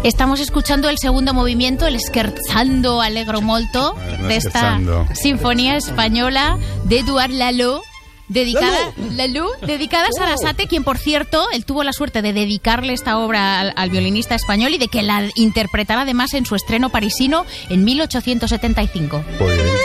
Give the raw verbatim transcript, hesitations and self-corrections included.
Estamos escuchando el segundo movimiento, el Scherzando Allegro Molto, Bueno, de esta scherzando. sinfonía española de Édouard Lalo, dedicada, Lalo, dedicada a Sarasate, quien, por cierto, él tuvo la suerte de dedicarle esta obra al, al violinista español y de que la interpretara además en su estreno parisino en mil ochocientos setenta y cinco. Muy bien.